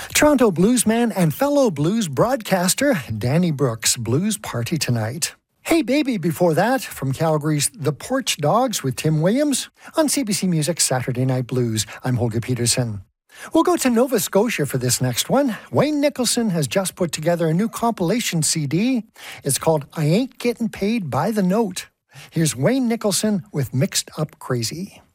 Toronto bluesman and fellow blues broadcaster Danny Brooks' Blues Party Tonight. Hey Baby before that, from Calgary's The Porch Dogs with Tim Williams. On CBC Music Saturday Night Blues, I'm Holger Peterson. We'll go to Nova Scotia for this next one. Wayne Nicholson has just put together a new compilation CD. It's called I Ain't Getting Paid by the Note. Here's Wayne Nicholson with Mixed Up Crazy.